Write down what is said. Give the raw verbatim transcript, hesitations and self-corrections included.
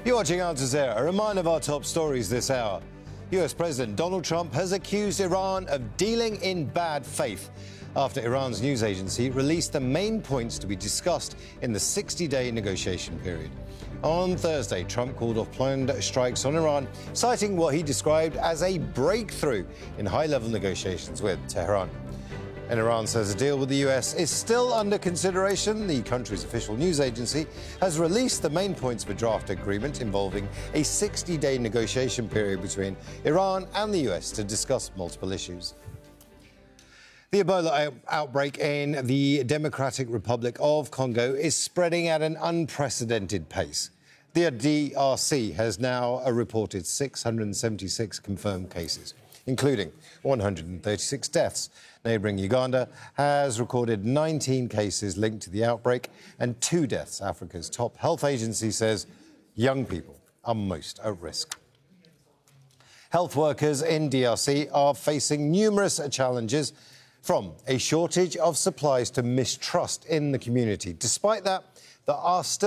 You're watching Al Jazeera. A reminder of our top stories this hour. U S President Donald Trump has accused Iran of dealing in bad faith after Iran's news agency released the main points to be discussed in the sixty-day negotiation period. On Thursday, Trump called off planned strikes on Iran, citing what he described as a breakthrough in high-level negotiations with Tehran. And Iran says a deal with the U S is still under consideration. The country's official news agency has released the main points of a draft agreement involving a sixty-day negotiation period between Iran and the U S to discuss multiple issues. The Ebola outbreak in the Democratic Republic of Congo is spreading at an unprecedented pace. The D R C has now reported six hundred seventy-six confirmed cases, including one hundred thirty-six deaths. Neighbouring Uganda has recorded nineteen cases linked to the outbreak and two deaths. Africa's top health agency says young people are most at risk. Health workers in D R C are facing numerous challenges, from a shortage of supplies to mistrust in the community. Despite that, there are still